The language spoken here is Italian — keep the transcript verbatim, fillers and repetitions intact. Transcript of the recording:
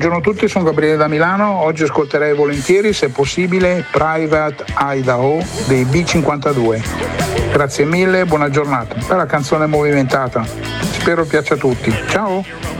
buongiorno a tutti, sono Gabriele da Milano. Oggi ascolterei volentieri, se possibile, Private Idaho dei B cinquantadue. Grazie mille, buona giornata. Bella canzone movimentata, spero piaccia a tutti. Ciao!